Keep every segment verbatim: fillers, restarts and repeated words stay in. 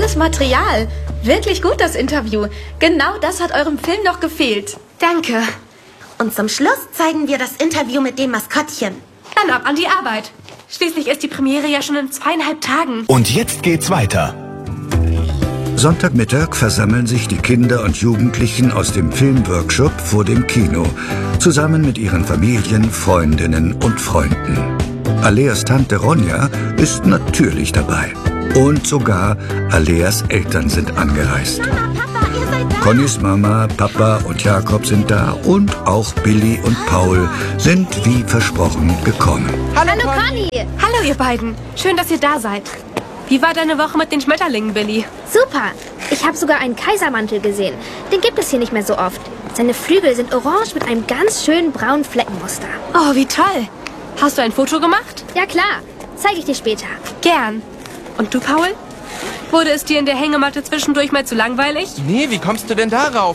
tolles Material. Wirklich gut, das Interview. Genau das hat eurem Film noch gefehlt. Danke. Und zum Schluss zeigen wir das Interview mit dem Maskottchen. Dann ab an die Arbeit. Schließlich ist die Premiere ja schon in zweieinhalb Tagen. Und jetzt geht's weiter. Sonntagmittag versammeln sich die Kinder und Jugendlichen aus dem Filmworkshop vor dem Kino, zusammen mit ihren Familien, Freundinnen und Freunden. Aleas Tante Ronja ist natürlich dabei. Und sogar Aleas Eltern sind angereist. Mama, Papa, ihr seid da. Connys Mama, Papa und Jakob sind da und auch Billy und Paul sind wie versprochen gekommen. Hallo, Conny. Hallo, ihr beiden. Schön, dass ihr da seid. Wie war deine Woche mit den Schmetterlingen, Billy? Super. Ich habe sogar einen Kaisermantel gesehen. Den gibt es hier nicht mehr so oft. Seine Flügel sind orange mit einem ganz schönen braunen Fleckenmuster. Oh, wie toll. Hast du ein Foto gemacht? Ja klar. Zeige ich dir später. Gern. Und du, Paul? Wurde es dir in der Hängematte zwischendurch mal zu langweilig? Nee, wie kommst du denn darauf?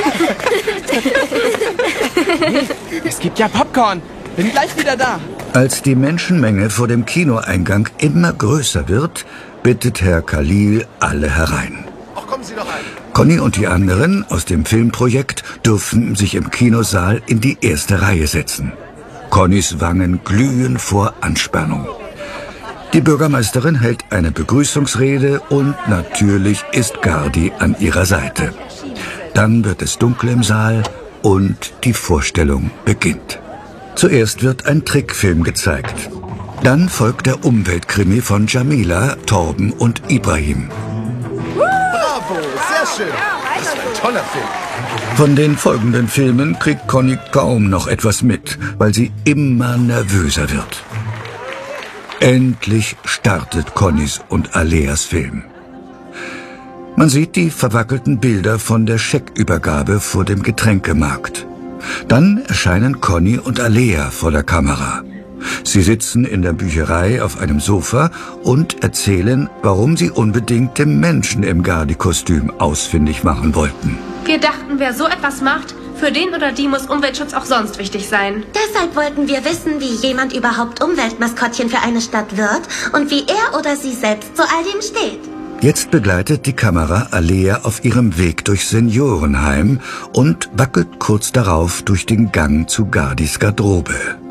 Nee, es gibt ja Popcorn. Bin gleich wieder da. Als die Menschenmenge vor dem Kinoeingang immer größer wird, bittet Herr Khalil alle herein. Ach, kommen Sie doch rein. Conny und die anderen aus dem Filmprojekt dürfen sich im Kinosaal in die erste Reihe setzen. Connys Wangen glühen vor Anspannung. Die Bürgermeisterin hält eine Begrüßungsrede und natürlich ist Gardi an ihrer Seite. Dann wird es dunkel im Saal und die Vorstellung beginnt. Zuerst wird ein Trickfilm gezeigt. Dann folgt der Umweltkrimi von Jamila, Torben und Ibrahim. Bravo, sehr schön. Das war ein toller Film. Von den folgenden Filmen kriegt Conny kaum noch etwas mit, weil sie immer nervöser wird. Endlich startet Connys und Aleas Film. Man sieht die verwackelten Bilder von der Scheckübergabe vor dem Getränkemarkt. Dann erscheinen Conny und Alea vor der Kamera. Sie sitzen in der Bücherei auf einem Sofa und erzählen, warum sie unbedingt den Menschen im Gardi-Kostüm ausfindig machen wollten. Wir dachten, wer so etwas macht, für den oder die muss Umweltschutz auch sonst wichtig sein. Deshalb wollten wir wissen, wie jemand überhaupt Umweltmaskottchen für eine Stadt wird und wie er oder sie selbst zu all dem steht. Jetzt begleitet die Kamera Alea auf ihrem Weg durchs Seniorenheim und wackelt kurz darauf durch den Gang zu Gardis Garderobe.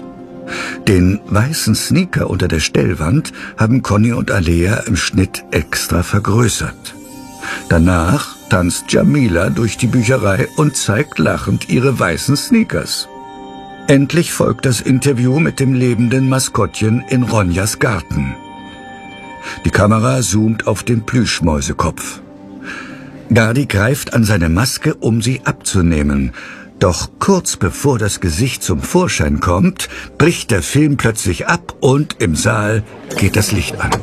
Den weißen Sneaker unter der Stellwand haben Conny und Alea im Schnitt extra vergrößert. Danach tanzt Jamila durch die Bücherei und zeigt lachend ihre weißen Sneakers. Endlich folgt das Interview mit dem lebenden Maskottchen in Ronjas Garten. Die Kamera zoomt auf den Plüschmäusekopf. Gardi greift an seine Maske, um sie abzunehmen. Doch kurz bevor das Gesicht zum Vorschein kommt, bricht der Film plötzlich ab und im Saal geht das Licht an.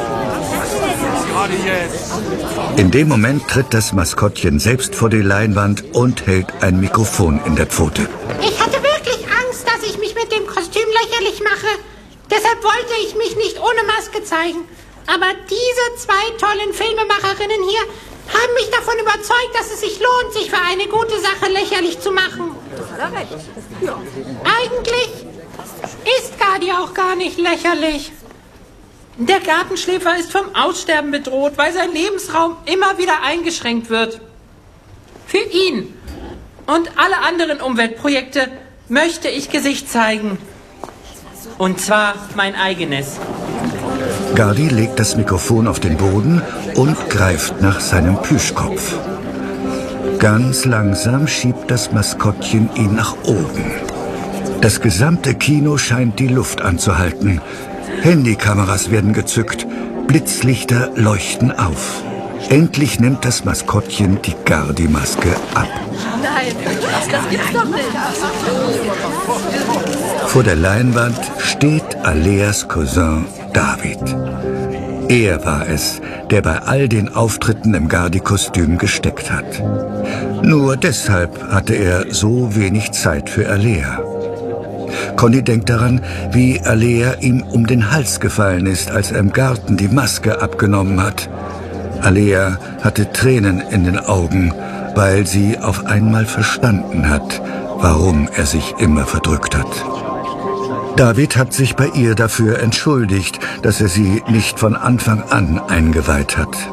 In dem Moment tritt das Maskottchen selbst vor die Leinwand und hält ein Mikrofon in der Pfote. Ich hatte wirklich Angst, dass ich mich mit dem Kostüm lächerlich mache. Deshalb wollte ich mich nicht ohne Maske zeigen. Aber diese zwei tollen Filmemacherinnen hier haben mich davon überzeugt, dass es sich lohnt, sich für eine gute Sache lächerlich zu machen. Eigentlich ist Gardi auch gar nicht lächerlich. Der Gartenschläfer ist vom Aussterben bedroht, weil sein Lebensraum immer wieder eingeschränkt wird. Für ihn und alle anderen Umweltprojekte möchte ich Gesicht zeigen. Und zwar mein eigenes. Gardi legt das Mikrofon auf den Boden und greift nach seinem Plüschkopf. Ganz langsam schiebt das Maskottchen ihn nach oben. Das gesamte Kino scheint die Luft anzuhalten. Handykameras werden gezückt, Blitzlichter leuchten auf. Endlich nimmt das Maskottchen die Gardi-Maske ab. Nein, das gibt's doch nicht. Vor der Leinwand steht Aleas Cousin David. Er war es, der bei all den Auftritten im Gardi-Kostüm gesteckt hat. Nur deshalb hatte er so wenig Zeit für Alea. Conny denkt daran, wie Alea ihm um den Hals gefallen ist, als er im Garten die Maske abgenommen hat. Alea hatte Tränen in den Augen, weil sie auf einmal verstanden hat, warum er sich immer verdrückt hat. David hat sich bei ihr dafür entschuldigt, dass er sie nicht von Anfang an eingeweiht hat.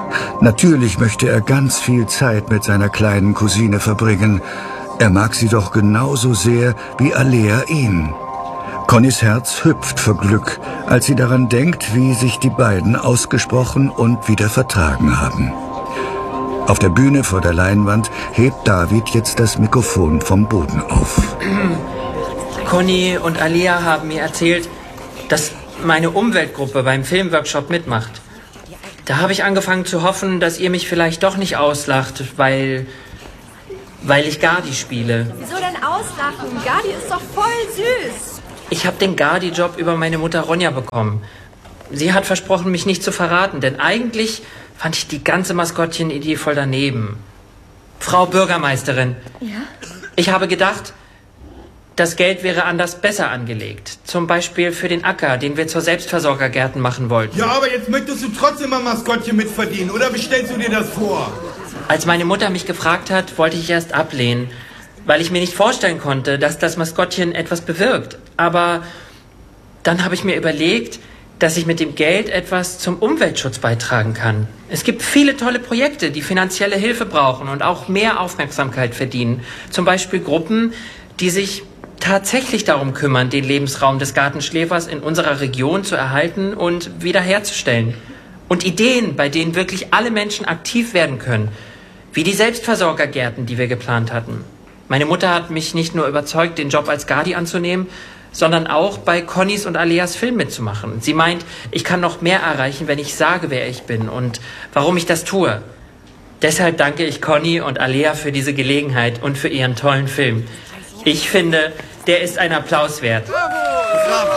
Natürlich möchte er ganz viel Zeit mit seiner kleinen Cousine verbringen. Er mag sie doch genauso sehr wie Alea ihn. Connys Herz hüpft vor Glück, als sie daran denkt, wie sich die beiden ausgesprochen und wieder vertragen haben. Auf der Bühne vor der Leinwand hebt David jetzt das Mikrofon vom Boden auf. Conny und Alea haben mir erzählt, dass meine Umweltgruppe beim Filmworkshop mitmacht. Da habe ich angefangen zu hoffen, dass ihr mich vielleicht doch nicht auslacht, weil... weil ich Gardi spiele. Wieso denn auslachen? Gardi ist doch voll süß. Ich habe den Gardi-Job über meine Mutter Ronja bekommen. Sie hat versprochen, mich nicht zu verraten, denn eigentlich fand ich die ganze Maskottchen-Idee voll daneben. Frau Bürgermeisterin, ja? Ich habe gedacht, das Geld wäre anders besser angelegt. Zum Beispiel für den Acker, den wir zur Selbstversorgergärten machen wollten. Ja, aber jetzt möchtest du trotzdem ein Maskottchen mitverdienen, oder wie stellst du dir das vor? Als meine Mutter mich gefragt hat, wollte ich erst ablehnen, weil ich mir nicht vorstellen konnte, dass das Maskottchen etwas bewirkt. Aber dann habe ich mir überlegt, dass ich mit dem Geld etwas zum Umweltschutz beitragen kann. Es gibt viele tolle Projekte, die finanzielle Hilfe brauchen und auch mehr Aufmerksamkeit verdienen. Zum Beispiel Gruppen, die sich tatsächlich darum kümmern, den Lebensraum des Gartenschläfers in unserer Region zu erhalten und wiederherzustellen. Und Ideen, bei denen wirklich alle Menschen aktiv werden können, wie die Selbstversorgergärten, die wir geplant hatten. Meine Mutter hat mich nicht nur überzeugt, den Job als Gardi anzunehmen, sondern auch bei Connys und Aleas Film mitzumachen. Sie meint, ich kann noch mehr erreichen, wenn ich sage, wer ich bin und warum ich das tue. Deshalb danke ich Conny und Alea für diese Gelegenheit und für ihren tollen Film. Ich finde, der ist ein Applaus wert. Bravo! Bravo!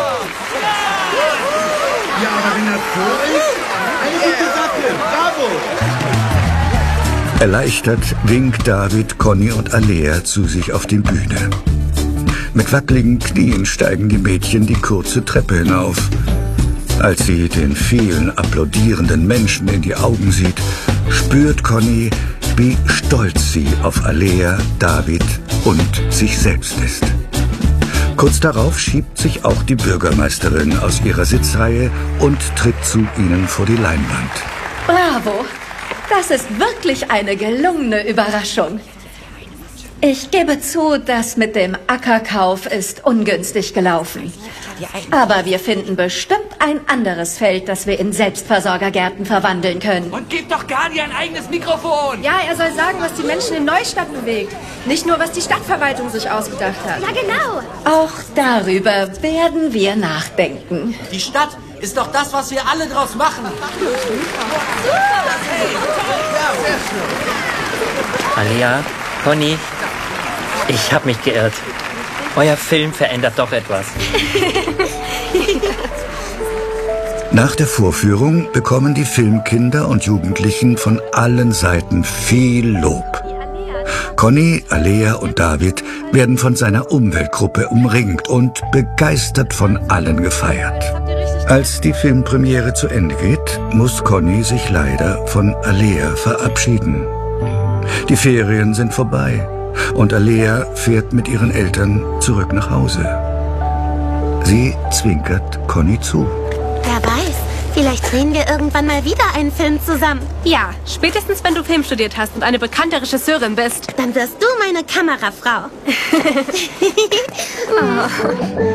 Ja, aber wenn das so ist, eine gute Sache. Bravo! Erleichtert winkt David Conny und Alea zu sich auf die Bühne. Mit wackeligen Knien steigen die Mädchen die kurze Treppe hinauf. Als sie den vielen applaudierenden Menschen in die Augen sieht, spürt Conny, wie stolz sie auf Alea, David und sich selbst ist. Kurz darauf schiebt sich auch die Bürgermeisterin aus ihrer Sitzreihe und tritt zu ihnen vor die Leinwand. Bravo! Das ist wirklich eine gelungene Überraschung. Ich gebe zu, das mit dem Ackerkauf ist ungünstig gelaufen. Aber wir finden bestimmt ein anderes Feld, das wir in Selbstversorgergärten verwandeln können. Und gib doch Gardi ein eigenes Mikrofon! Ja, er soll sagen, was die Menschen in Neustadt bewegt. Nicht nur, was die Stadtverwaltung sich ausgedacht hat. Ja, genau. Auch darüber werden wir nachdenken. Die Stadt ist doch das, was wir alle draus machen. Alea, Conny, ich habe mich geirrt. Euer Film verändert doch etwas. Nach der Vorführung bekommen die Filmkinder und Jugendlichen von allen Seiten viel Lob. Conny, Alea und David werden von seiner Umweltgruppe umringt und begeistert von allen gefeiert. Als die Filmpremiere zu Ende geht, muss Conny sich leider von Alea verabschieden. Die Ferien sind vorbei und Alea fährt mit ihren Eltern zurück nach Hause. Sie zwinkert Conny zu. Wer weiß, vielleicht drehen wir irgendwann mal wieder einen Film zusammen. Ja, spätestens wenn du Film studiert hast und eine bekannte Regisseurin bist. Dann wirst du meine Kamerafrau. Oh.